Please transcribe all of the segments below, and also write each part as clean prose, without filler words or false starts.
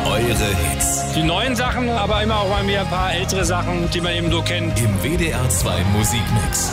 eure Hits. Die neuen Sachen, aber immer auch mal wieder ein paar ältere Sachen, die man eben so kennt. Im WDR 2 Musikmix.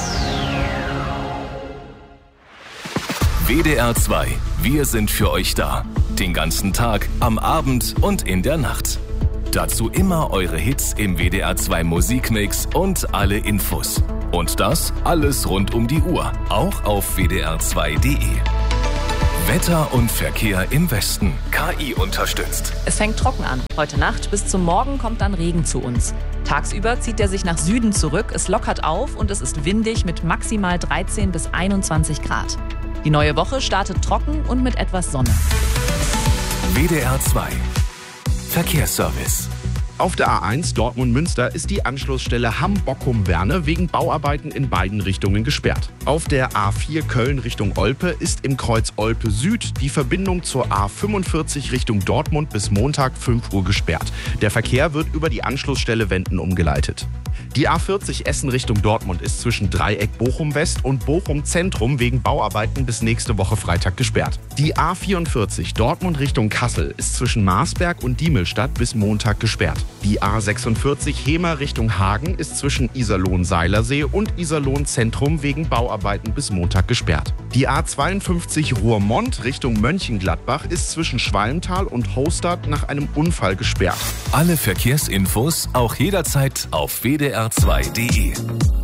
WDR 2, wir sind für euch da. Den ganzen Tag, am Abend und in der Nacht. Dazu immer eure Hits im WDR 2 Musikmix und alle Infos. Und das alles rund um die Uhr, auch auf wdr2.de. Wetter und Verkehr im Westen. KI unterstützt. Es fängt trocken an. Heute Nacht bis zum Morgen kommt dann Regen zu uns. Tagsüber zieht er sich nach Süden zurück, es lockert auf und es ist windig mit maximal 13 bis 21 Grad. Die neue Woche startet trocken und mit etwas Sonne. WDR 2 Verkehrsservice. Auf der A1 Dortmund-Münster ist die Anschlussstelle Hamm-Bockum-Werne wegen Bauarbeiten in beiden Richtungen gesperrt. Auf der A4 Köln Richtung Olpe ist im Kreuz Olpe Süd die Verbindung zur A45 Richtung Dortmund bis Montag 5 Uhr gesperrt. Der Verkehr wird über die Anschlussstelle Wenden umgeleitet. Die A40 Essen Richtung Dortmund ist zwischen Dreieck Bochum West und Bochum Zentrum wegen Bauarbeiten bis nächste Woche Freitag gesperrt. Die A44 Dortmund Richtung Kassel ist zwischen Marsberg und Diemelstadt bis Montag gesperrt. Die A46 Hemer Richtung Hagen ist zwischen Iserlohn-Seilersee und Iserlohn-Zentrum wegen Bauarbeiten bis Montag gesperrt. Die A52 Roermond Richtung Mönchengladbach ist zwischen Schwalmtal und Hostadt nach einem Unfall gesperrt. Alle Verkehrsinfos auch jederzeit auf wdr2.de.